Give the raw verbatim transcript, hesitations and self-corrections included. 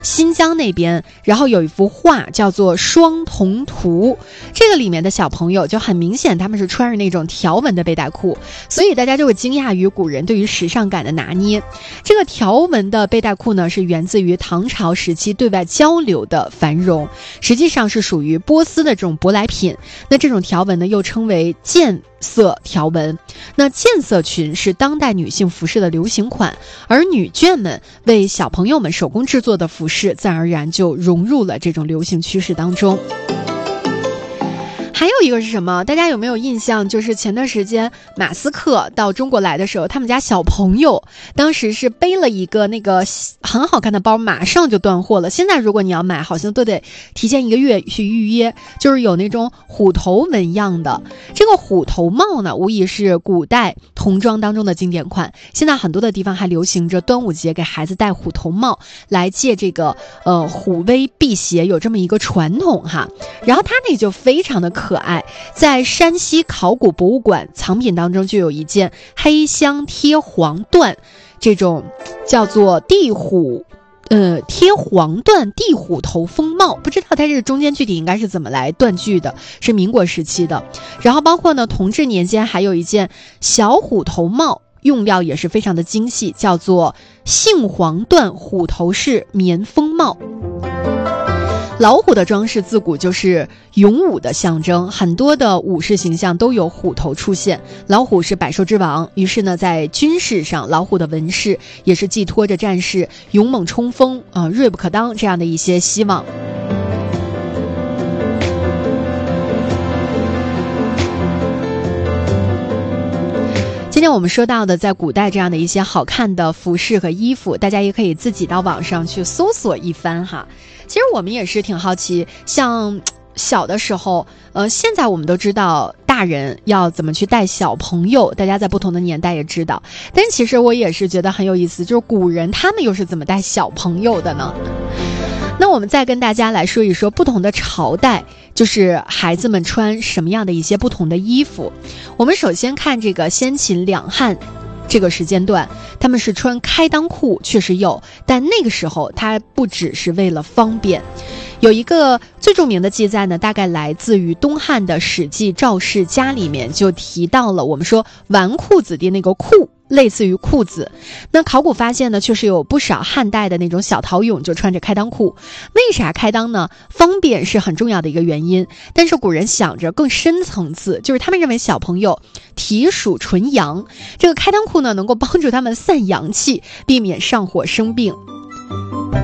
新疆那边，然后有一幅画叫做双瞳图，这个里面的小朋友就很明显他们是穿着那种条纹的背带裤，所以大家就会惊讶于古人对于时尚感的拿捏。这个条纹的背带裤呢，是源自于唐朝时期对外交流的繁荣，实际上是属于波斯的这种舶来品。那这种条纹呢又称为渐色条纹。那渐色裙是当代女性服饰的流行款，而女眷们为小朋友们手工制作的服饰自然而然就融入了这种流行趋势当中。还有一个是什么？大家有没有印象？就是前段时间马斯克到中国来的时候，他们家小朋友当时是背了一个那个很好看的包，马上就断货了。现在如果你要买，好像都得提前一个月去预约。就是有那种虎头纹样的这个虎头帽呢，无疑是古代童装当中的经典款。现在很多的地方还流行着端午节给孩子戴虎头帽，来借这个呃虎威辟邪，有这么一个传统哈。然后它那就非常的可爱，在山西考古博物馆藏品当中就有一件黑箱贴黄缎，这种叫做地虎呃贴黄缎地虎头风帽，不知道它这个中间具体应该是怎么来断句的，是民国时期的。然后包括呢同治年间还有一件小虎头帽，用料也是非常的精细，叫做杏黄缎虎头式棉风帽。老虎的装饰自古就是勇武的象征，很多的武士形象都有虎头出现。老虎是百兽之王，于是呢，在军事上，老虎的纹饰也是寄托着战士勇猛冲锋啊、呃、锐不可当这样的一些希望。今天我们说到的在古代这样的一些好看的服饰和衣服，大家也可以自己到网上去搜索一番哈。其实我们也是挺好奇，像小的时候呃，现在我们都知道大人要怎么去带小朋友，大家在不同的年代也知道，但其实我也是觉得很有意思，就是古人他们又是怎么带小朋友的呢？那我们再跟大家来说一说不同的朝代，就是孩子们穿什么样的一些不同的衣服。我们首先看这个先秦两汉这个时间段，他们是穿开裆裤，确实有，但那个时候它不只是为了方便。有一个最著名的记载呢，大概来自于东汉的《史记·赵氏家》里面就提到了，我们说纨绔子弟那个裤类似于裤子。那考古发现呢，确实有不少汉代的那种小陶俑就穿着开裆裤。为啥开裆呢？方便是很重要的一个原因，但是古人想着更深层次，就是他们认为小朋友体属纯阳，这个开裆裤呢能够帮助他们散阳气，避免上火生病。